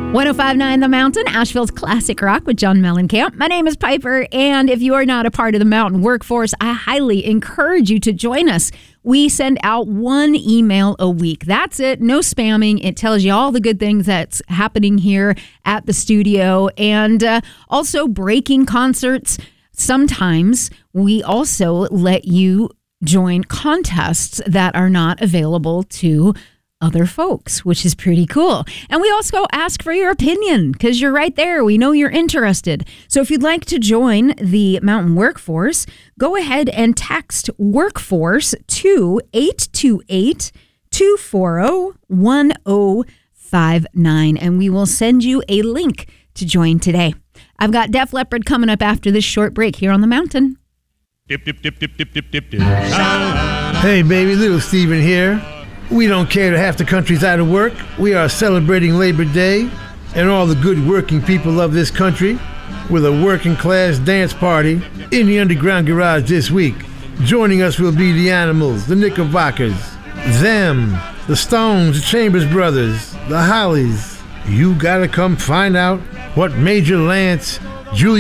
105.9 The Mountain, Asheville's classic rock with John Mellencamp. My name is Piper, and if you are not a part of the Mountain Workforce, I highly encourage you to join us. We send out one email a week. That's it. No spamming. It tells you all the good things that's happening here at the studio, and also breaking concerts. Sometimes we also let you join contests that are not available to other folks, which is pretty cool. And we also ask for your opinion because you're right there. We know you're interested. So if you'd like to join the Mountain Workforce, go ahead and text Workforce to 828-240-1059, and we will send you a link to join today. I've got Def Leppard coming up after this short break here on the Mountain. Dip, dip, dip, dip, dip, dip, dip, dip. Hey, baby, little Steven here. We don't care that half the country's out of work. We are celebrating Labor Day and all the good working people of this country with a working class dance party in the Underground Garage this week. Joining us will be the Animals, the Knickerbockers, Them, the Stones, the Chambers Brothers, the Hollies. You gotta come find out what Major Lance, Julia